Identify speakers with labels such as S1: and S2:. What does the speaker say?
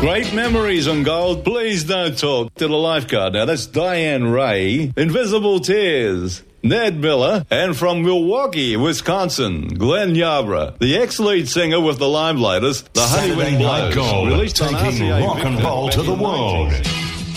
S1: Great memories on Gold. Please don't talk to the lifeguard. Now, that's Diane Ray. Invisible Tears. Ned Miller. And from Milwaukee, Wisconsin, Glenn Yarbrough. The ex-lead singer with the Limelighters, the Honeywind Blows.
S2: Gold,
S1: released on
S2: taking
S1: RCA
S2: rock and
S1: Victor
S2: roll to the
S1: back in
S2: world.